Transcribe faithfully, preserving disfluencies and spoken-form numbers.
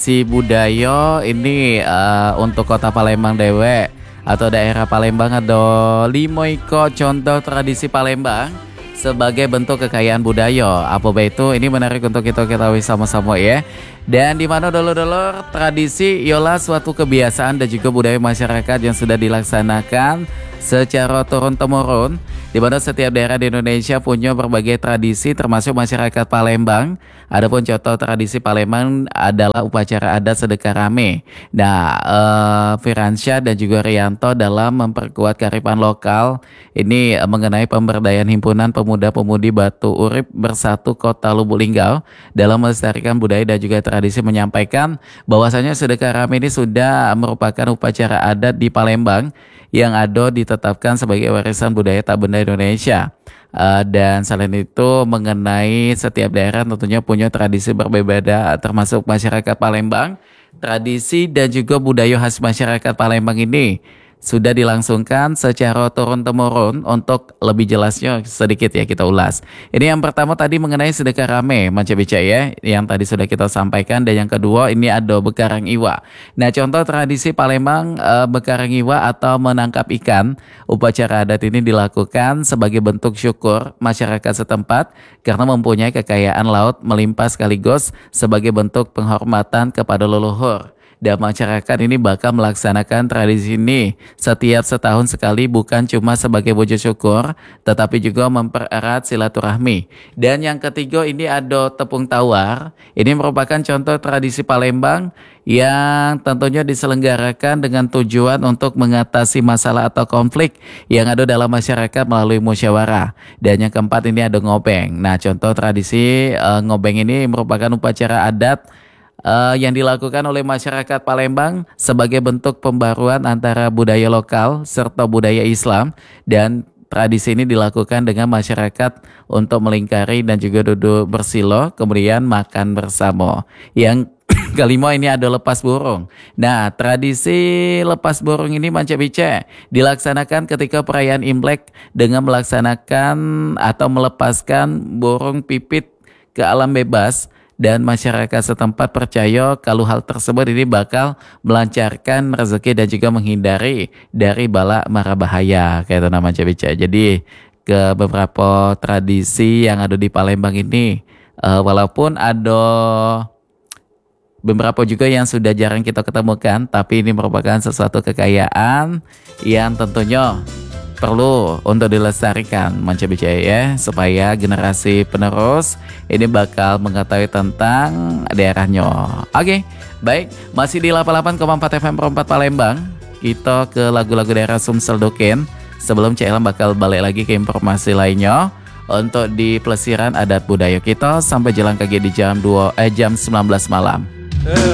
Si budaya ini eh, untuk kota Palembang dewe atau daerah Palembang ada lima iko contoh tradisi Palembang sebagai bentuk kekayaan budaya. Apa itu? Ini menarik untuk kita ketahui sama-sama ya. Dan di mana dulu-dulu tradisi ialah suatu kebiasaan dan juga budaya masyarakat yang sudah dilaksanakan secara turun-temurun, di mana setiap daerah di Indonesia punya berbagai tradisi termasuk masyarakat Palembang. Adapun contoh tradisi Palembang adalah upacara adat sedekah rame. Nah, eh, Firansyah dan juga Rianto dalam memperkuat kearifan lokal ini eh, mengenai pemberdayaan himpunan pemuda-pemudi Batu Urip Bersatu Kota Lubuk Linggau dalam melestarikan budaya dan juga tradisi, menyampaikan bahwasanya sedekah rame ini sudah merupakan upacara adat di Palembang yang ada ditetapkan sebagai warisan budaya tak benda Indonesia. Uh, dan selain itu mengenai setiap daerah tentunya punya tradisi berbeda, termasuk masyarakat Palembang. Tradisi dan juga budaya khas masyarakat Palembang ini sudah dilangsungkan secara turun-temurun. Untuk lebih jelasnya sedikit ya kita ulas. Ini yang pertama tadi mengenai sedekah rame Manca Beca ya, yang tadi sudah kita sampaikan. Dan yang kedua ini ada bekarang iwa. Nah, contoh tradisi Palembang e, bekarang iwa atau menangkap ikan. Upacara adat ini dilakukan sebagai bentuk syukur masyarakat setempat karena mempunyai kekayaan laut melimpah, sekaligus sebagai bentuk penghormatan kepada leluhur. Dan masyarakat ini bakal melaksanakan tradisi ini setiap setahun sekali, bukan cuma sebagai wujud syukur, tetapi juga mempererat silaturahmi. Dan yang ketiga ini ada tepung tawar. Ini merupakan contoh tradisi Palembang yang tentunya diselenggarakan dengan tujuan untuk mengatasi masalah atau konflik yang ada dalam masyarakat melalui musyawarah. Dan yang keempat ini ada ngobeng. Nah, contoh tradisi uh, ngobeng ini merupakan upacara adat Uh, yang dilakukan oleh masyarakat Palembang sebagai bentuk pembaruan antara budaya lokal serta budaya Islam. Dan tradisi ini dilakukan dengan masyarakat untuk melingkari dan juga duduk bersilo, kemudian makan bersama. Yang kelima ini ada lepas burung. Nah, tradisi lepas burung ini Manca Bica dilaksanakan ketika perayaan Imlek dengan melaksanakan atau melepaskan burung pipit ke alam bebas. Dan masyarakat setempat percaya kalau hal tersebut ini bakal melancarkan rezeki dan juga menghindari dari bala mara bahaya, kayak itu nama Bica. Jadi ke beberapa tradisi yang ada di Palembang ini, uh, walaupun ada beberapa juga yang sudah jarang kita ketemukan, tapi ini merupakan sesuatu kekayaan yang tentunya perlu untuk dilestarikan Manca Bica ya, supaya generasi penerus ini bakal mengetahui tentang daerahnya. Oke, baik, masih di delapan puluh delapan koma empat F M Perempat Palembang. Kita ke lagu-lagu daerah Sumsel Doken. Sebelum C L bakal balik lagi ke informasi lainnya untuk di pelesiran adat budaya kita sampai jalan kaki di jam dua eh jam sembilan belas malam.